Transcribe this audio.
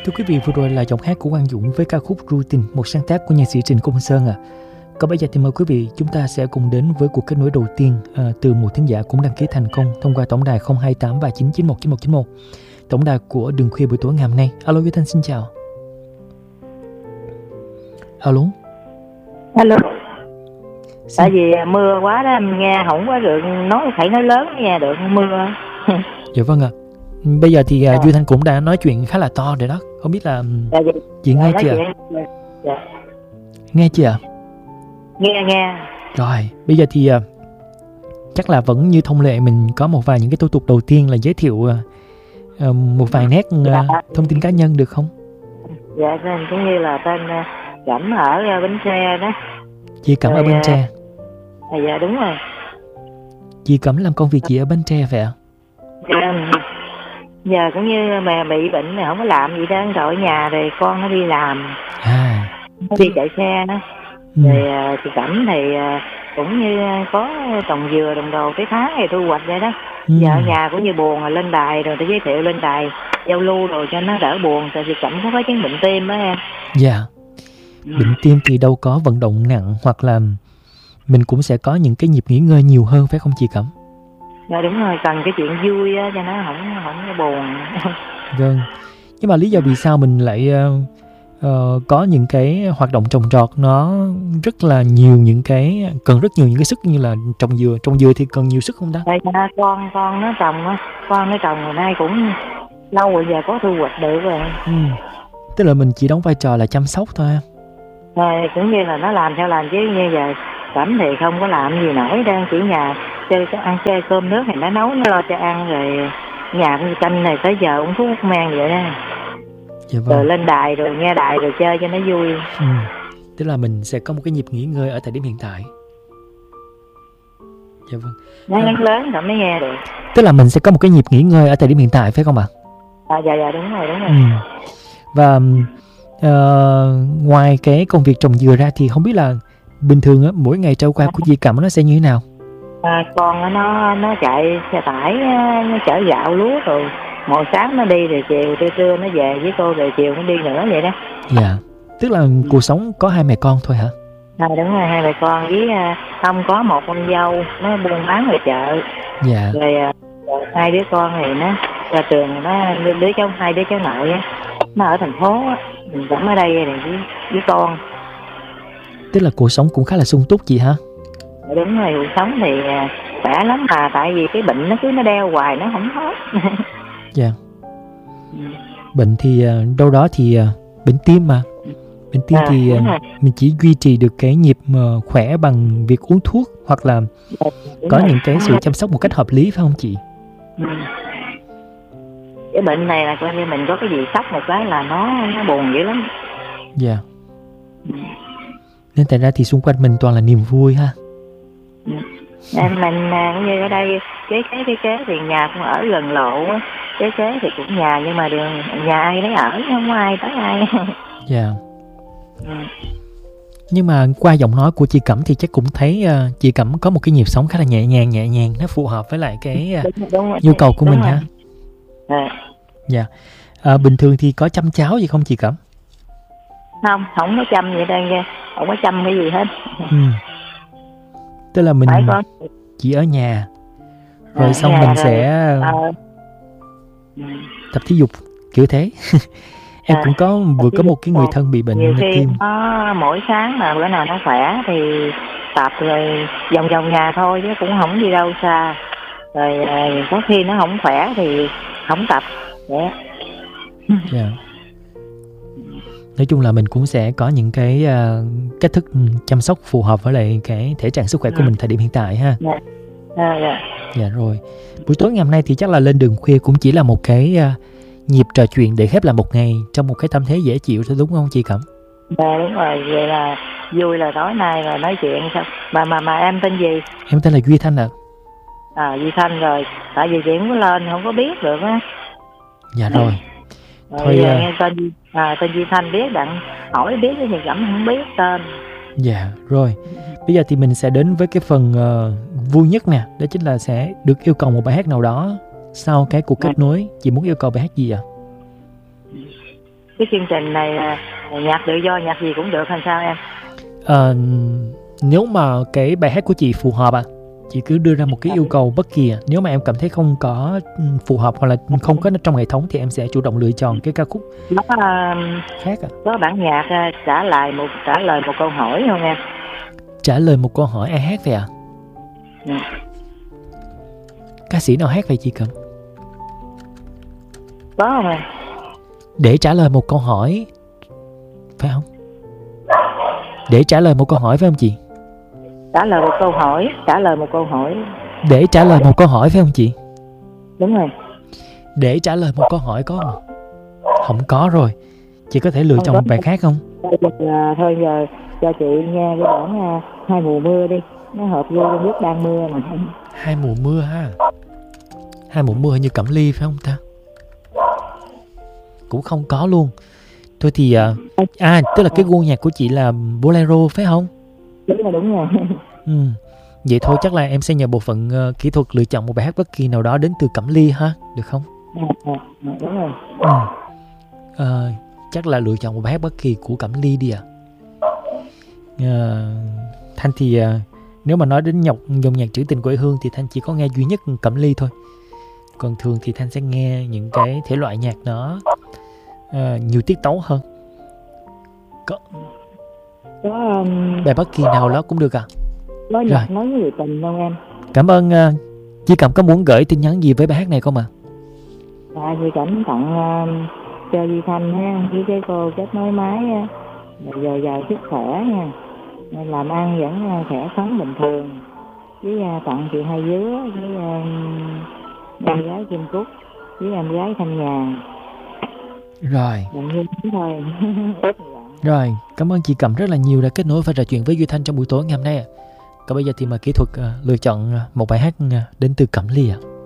Thưa quý vị, vừa rồi là giọng hát của Quang Dũng với ca khúc Ru Tình, một sáng tác của nhạc sĩ Trịnh Công Sơn ạ. Còn bây giờ thì mời quý vị chúng ta sẽ cùng đến với cuộc kết nối đầu tiên từ một thính giả cũng đăng ký thành công thông qua tổng đài 028 3991 9191, tổng đài của Đường Khuya buổi tối ngày hôm nay. Alo Duy Thanh, xin chào. Alo. Alo. Tại vì mưa quá đó, em nghe không có được, phải nói lớn nghe được mưa. Dạ vâng ạ. Bây giờ thì Duy Thanh cũng đã nói chuyện khá là to rồi đó. Không biết là chị nghe chưa? Dạ. Nghe chưa? Nghe. Rồi, bây giờ thì chắc là vẫn như thông lệ, mình có một vài những cái thủ tục đầu tiên là giới thiệu một vài nét thông tin cá nhân được không? Dạ, tên cũng như là tên Cẩm ở Bến Tre đó. Chị Cẩm ở Bến Tre. Dạ đúng rồi. Chị Cẩm làm công việc gì ở Bến Tre vậy ạ? Giờ cũng như mà bị bệnh này không có làm gì đó, rồi ở nhà rồi con nó đi làm, nó đi chạy xe đó. Rồi chị Cẩm thì cũng như có trồng dừa trồng đồ, cái tháng thì thu hoạch vậy đó. Giờ ở nhà cũng như buồn rồi lên đài rồi tôi giới thiệu lên đài giao lưu rồi cho nó đỡ buồn. Tại chị Cẩm có chứng bệnh tim đó em. Dạ. Bệnh tim thì đâu có vận động nặng, hoặc là mình cũng sẽ có những cái nhịp nghỉ ngơi nhiều hơn, phải không chị Cẩm? Dạ đúng rồi, cần cái chuyện vui á cho nó không có buồn. Vâng. Nhưng mà lý do vì sao mình lại có những cái hoạt động trồng trọt nó rất là nhiều, những cái cần rất nhiều những cái sức, như là trồng dừa thì cần nhiều sức không ta? Con nó trồng á, con nó trồng rồi nay cũng lâu rồi, giờ có thu hoạch được rồi. Tức là mình chỉ đóng vai trò là chăm sóc thôi. Rồi cũng như là nó làm theo làm, chứ như giờ Cẩm thì không có làm gì nổi, đang chỉ nhà chơi chơi cơm nước thì nó nấu, nó lo cho ăn, rồi nhà cũng canh này tới giờ uống thuốc men vậy đó. Dạ vâng. Rồi lên đài rồi nghe đài rồi chơi cho nó vui. Tức là mình sẽ có một cái nhịp nghỉ ngơi ở thời điểm hiện tại. Dạ vâng. Nó lớn rồi mới nghe được. Tức là mình sẽ có một cái nhịp nghỉ ngơi ở thời điểm hiện tại, phải không ạ? Dạ đúng rồi. Và ngoài cái công việc trồng dừa ra thì không biết là bình thường á, mỗi ngày trôi qua của chị Cẩm nó sẽ như thế nào? Con nó chạy xe tải, nó chở gạo lúa, rồi mỗi sáng nó đi, rồi chiều trưa nó về với cô, rồi chiều nó đi nữa vậy đó. Dạ. Tức là cuộc sống có hai mẹ con thôi hả? Đúng rồi, hai mẹ con với không có một con dâu nó buôn bán ngoài chợ. Dạ. Rồi hai đứa con thì nó ra trường, nó hai đứa cháu nội á, nó ở thành phố á, mình cũng ở đây rồi với con. Tức là cuộc sống cũng khá là sung túc chị hả? Đúng rồi, cuộc sống thì khỏe lắm, mà tại vì cái bệnh nó cứ nó đeo hoài nó không hết. Dạ. Bệnh thì đâu đó thì bệnh tim mà. Bệnh tim thì mình chỉ duy trì được cái nhịp khỏe bằng việc uống thuốc, hoặc là có những cái sự chăm sóc một cách hợp lý, phải không chị? Cái bệnh này là coi như mình có cái gì sốc một cái là nó buồn dữ lắm. Dạ. Nên tại ra thì xung quanh mình toàn là niềm vui ha. Mình cũng như ở đây kế thì nhà cũng ở gần lộ á, kế thì cũng nhà, nhưng mà đường nhà ai đấy ở, không có ai tới ai. Dạ. Nhưng mà qua giọng nói của chị Cẩm thì chắc cũng thấy chị Cẩm có một cái nhịp sống khá là nhẹ nhàng, nó phù hợp với lại cái nhu cầu của mình ha. Dạ. Bình thường thì có chăm cháu gì không chị Cẩm? Không có chăm vậy đâu nha, không có chăm cái gì hết. Tức là mình chỉ ở nhà, rồi xong mình sẽ tập thể dục kiểu thế. Em cũng vừa có một cái người thân bị bệnh tim. Mỗi sáng mà bữa nào nó khỏe thì tập, rồi vòng nhà thôi chứ cũng không đi đâu xa. Rồi có khi nó không khỏe thì không tập. Dạ. Nói chung là mình cũng sẽ có những cái cách thức chăm sóc phù hợp với lại cái thể trạng sức khỏe của mình thời điểm hiện tại ha. Dạ rồi. Buổi tối ngày hôm nay thì chắc là lên đường khuya cũng chỉ là một cái nhịp trò chuyện để khép lại một ngày trong một cái tâm thế dễ chịu thôi, đúng không chị Cẩm? Dạ đúng rồi, vậy là vui là tối nay rồi nói chuyện sao. Mà em tên gì? Em tên là Duy Thanh ạ. Duy Thanh rồi, tại vì chị không có lên, không có biết được á. Dạ rồi. Thôi nghe tên Duy Thanh biết, đặng hỏi biết thì Cẩm không biết tên. Dạ rồi. Bây giờ thì mình sẽ đến với cái phần vui nhất nè, đó chính là sẽ được yêu cầu một bài hát nào đó sau cái cuộc kết nối. Chị muốn yêu cầu bài hát gì ạ? cái chương trình này nhạc tự do, nhạc gì cũng được hay sao em? Nếu mà cái bài hát của chị phù hợp chị cứ đưa ra một cái yêu cầu bất kỳ. Nếu mà em cảm thấy không có phù hợp hoặc là không có trong hệ thống thì em sẽ chủ động lựa chọn cái ca khúc khác. Có bản nhạc trả lời một câu hỏi không em? Trả lời một câu hỏi ai hát vậy ạ? Ca sĩ nào hát vậy chị Cẩm? Có không em? Để trả lời một câu hỏi phải không? Để trả lời một câu hỏi phải không chị? Trả lời một câu hỏi. Để trả lời một câu hỏi phải không chị? Đúng rồi. Để trả lời một câu hỏi có không? Không có rồi. Chị có thể lựa chọn một bài khác không? Thôi giờ cho chị nghe cái bản Hai mùa mưa đi. Nó hợp vô trong lúc đang mưa mà. Hai mùa mưa ha. Hai mùa mưa như Cẩm Ly phải không ta? Cũng không có luôn. Thôi thì tức là cái gu nhạc của chị là bolero phải không? Đúng rồi. Vậy thôi chắc là em sẽ nhờ bộ phận kỹ thuật lựa chọn một bài hát bất kỳ nào đó đến từ Cẩm Ly ha, được không? Đúng rồi. Chắc là lựa chọn một bài hát bất kỳ của Cẩm Ly đi Thanh thì nếu mà nói đến dòng nhạc trữ tình quê hương thì Thanh chỉ có nghe duy nhất Cẩm Ly thôi. Còn thường thì Thanh sẽ nghe những cái thể loại nhạc nó nhiều tiết tấu hơn. Có bài bất kỳ nào đó cũng được Nói nhạc nói người tình không em? Cảm ơn. Chị Cẩm có muốn gửi tin nhắn gì với bài hát này không ạ? Chị Cẩm tặng cho Duy Thanh ha, với cái cô kết nối máy dồi dào sức khỏe nha, làm ăn vẫn khỏe sống bình thường, với tặng chị Hai Dứa, với em gái Kim Cúc, với em gái Thanh Nhàn. Rồi. Thôi. Rồi, cảm ơn chị Cẩm rất là nhiều đã kết nối và trò chuyện với Duy Thanh trong buổi tối ngày hôm nay. Còn bây giờ thì mời kỹ thuật lựa chọn một bài hát đến từ Cẩm Ly